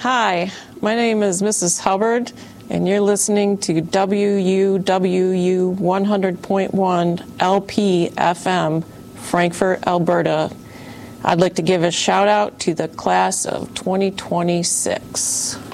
Hi, my name is Mrs. Hubbard, and you're listening to WUWU 100.1 LP FM, Frankfort, Alberta. I'd like to give a shout out to the class of 2026.